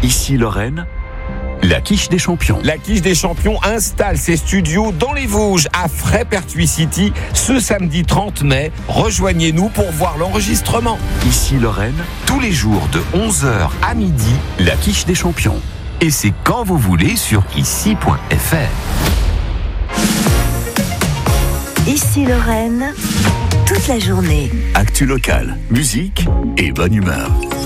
Ici Lorraine, la quiche des champions. La quiche des champions installe ses studios dans les Vosges, à Fray-Pertuis City, ce samedi 30 mai. Rejoignez-nous pour voir l'enregistrement. Ici Lorraine, tous les jours de 11h à midi, la quiche des champions. Et c'est quand vous voulez sur ici.fr. Ici Lorraine, toute la journée. Actu locale, musique et bonne humeur.